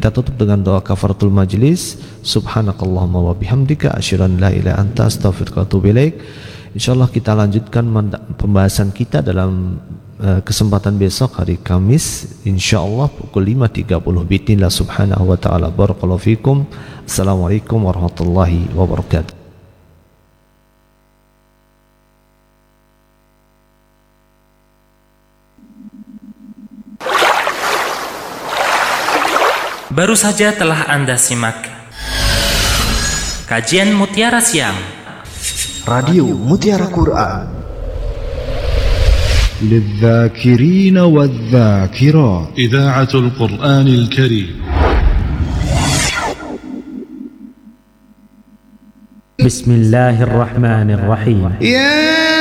Kita tutup dengan doa kafaratul majlis. Subhanakallahumma wa bihamdika asyhadu an la ilaha illa anta astaghfiruka wa atubu ilaik. Insyaallah kita lanjutkan pembahasan kita dalam kesempatan besok hari Kamis insyaallah pukul 5.30 bismillah subhanahu wa ta'ala. Barakallahu fikum. Assalamualaikum warahmatullahi wabarakatuh. Baru saja telah Anda simak kajian Mutiara Siang Radio Mutiara Quran للذاكرين والذاكرات إذاعة القرآن الكريم. بسم الله الرحمن الرحيم.